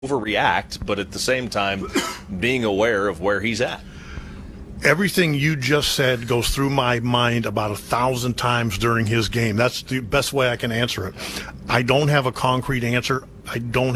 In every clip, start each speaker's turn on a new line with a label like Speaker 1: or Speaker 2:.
Speaker 1: overreact, but at the same time, being aware of where he's at.
Speaker 2: Everything you just said goes through my mind about 1,000 times during his game. That's the best way I can answer it. I don't have a concrete answer. I don't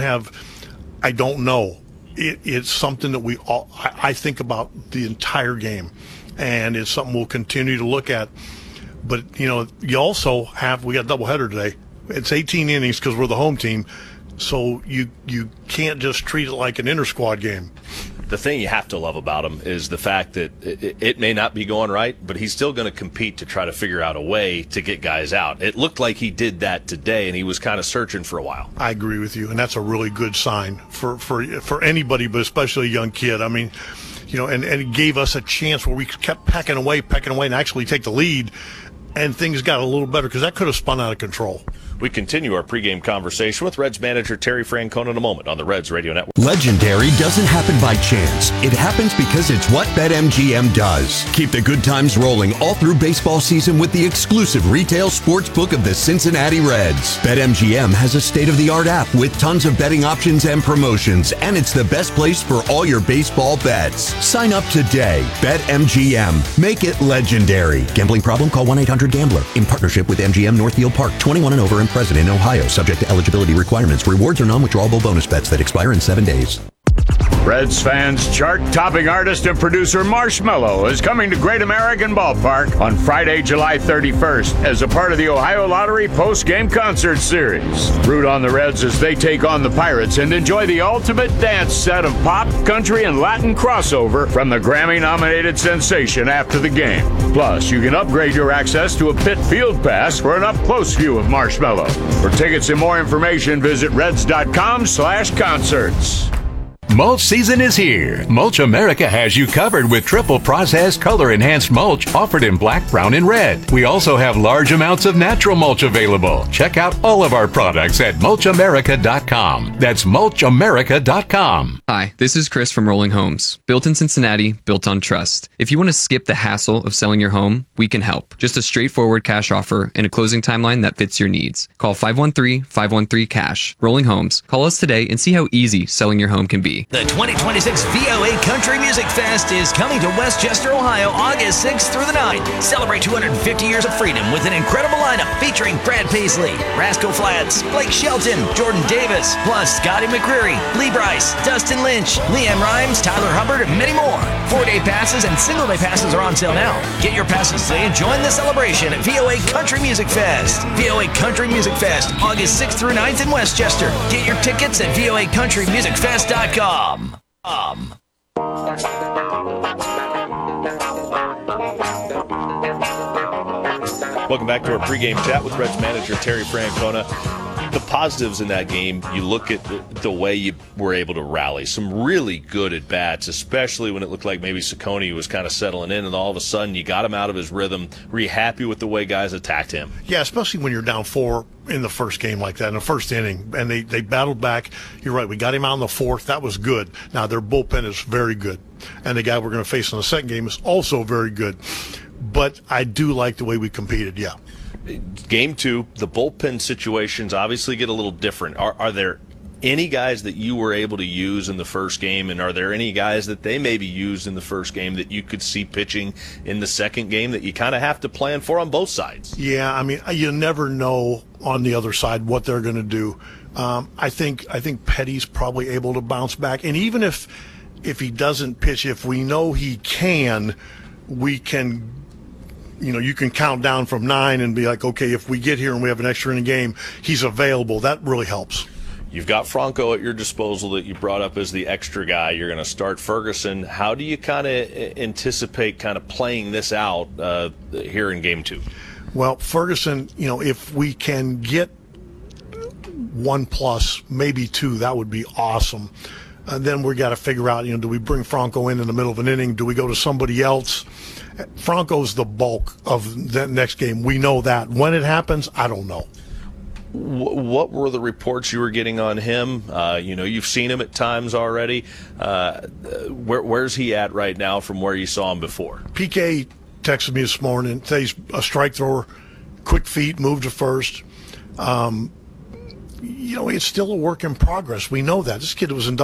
Speaker 2: know. It's something that I think about the entire game, and it's something we'll continue to look at. But, you also we got a doubleheader today. It's 18 innings because we're the home team, so you can't just treat it like an inter-squad game.
Speaker 1: The thing you have to love about him is the fact that it may not be going right, but he's still going to compete to try to figure out a way to get guys out. It looked like he did that today, and he was kind of searching for a while.
Speaker 2: I agree with you, and that's a really good sign for anybody, but especially a young kid. I mean, and it gave us a chance where we kept pecking away, and actually take the lead, and things got a little better because that could have spun out of control.
Speaker 1: We continue our pregame conversation with Reds manager Terry Francona in a moment on the Reds Radio Network.
Speaker 3: Legendary doesn't happen by chance. It happens because it's what BetMGM does. Keep the good times rolling all through baseball season with the exclusive retail sports book of the Cincinnati Reds. BetMGM has a state-of-the-art app with tons of betting options and promotions, and it's the best place for all your baseball bets. Sign up today. BetMGM. Make it legendary. Gambling problem? Call 1-800-GAMBLER. In partnership with MGM Northfield Park. 21 and over and present in Ohio. Subject to eligibility requirements. Rewards are non-withdrawable bonus bets that expire in 7 days.
Speaker 4: Reds fans, chart-topping artist and producer Marshmello is coming to Great American Ballpark on Friday, July 31st as a part of the Ohio Lottery post-game concert series. Root on the Reds as they take on the Pirates and enjoy the ultimate dance set of pop, country, and Latin crossover from the Grammy-nominated sensation after the game. Plus, you can upgrade your access to a pit field pass for an up-close view of Marshmello. For tickets and more information, visit reds.com/concerts.
Speaker 5: Mulch season is here. Mulch America has you covered with triple processed color enhanced mulch offered in black, brown, and red. We also have large amounts of natural mulch available. Check out all of our products at mulchamerica.com. That's mulchamerica.com.
Speaker 6: Hi, this is Chris from Rolling Homes. Built in Cincinnati, built on trust. If you want to skip the hassle of selling your home, we can help. Just a straightforward cash offer and a closing timeline that fits your needs. Call 513-513-CASH. Rolling Homes. Call us today and see how easy selling your home can be.
Speaker 7: The 2026 VOA Country Music Fest is coming to Westchester, Ohio, August 6th through the 9th. Celebrate 250 years of freedom with an incredible lineup featuring Brad Paisley, Rascal Flatts, Blake Shelton, Jordan Davis, plus Scotty McCreery, Lee Brice, Dustin Lynch, Leanne Rimes, Tyler Hubbard, and many more. 4-day passes and single-day passes are on sale now. Get your passes today and join the celebration at VOA Country Music Fest. VOA Country Music Fest, August 6th through 9th in Westchester. Get your tickets at voacountrymusicfest.com.
Speaker 1: Welcome back to our pregame chat with Reds manager Terry Francona. The positives in that game, you look at the way you were able to rally. Some really good at-bats, especially when it looked like maybe Ciccone was kind of settling in, and all of a sudden you got him out of his rhythm. Were you happy with the way guys attacked him?
Speaker 2: Yeah, especially when you're down 4 in the first game like that, in the first inning, and they battled back. You're right, we got him out in the 4th. That was good. Now, their bullpen is very good, and the guy we're going to face in the second game is also very good. But I do like the way we competed, yeah.
Speaker 1: Game 2, the bullpen situations obviously get a little different. Are there any guys that you were able to use in the first game, and are there any guys that they maybe used in the first game that you could see pitching in the second game that you kind of have to plan for on both sides?
Speaker 2: Yeah, I mean, you never know on the other side what they're going to do. I think Petty's probably able to bounce back, and even if he doesn't pitch, if we know he can, we can. You can count down from 9 and be like, okay, if we get here and we have an extra inning game, he's available. That really helps.
Speaker 1: You've got Franco at your disposal that you brought up as the extra guy. You're going to start Ferguson. How do you kind of anticipate kind of playing this out here in Game 2?
Speaker 2: Well, Ferguson, if we can get 1+, maybe 2, that would be awesome. And then we got to figure out, do we bring Franco in the middle of an inning? Do we go to somebody else? Franco's the bulk of that next game. We know that. When it happens, I don't know.
Speaker 1: What were the reports you were getting on him? You've seen him at times already. Where's he at right now from where you saw him before?
Speaker 2: PK texted me this morning. Says he's a strike thrower, quick feet, move to first. it's still a work in progress. We know that. This kid was in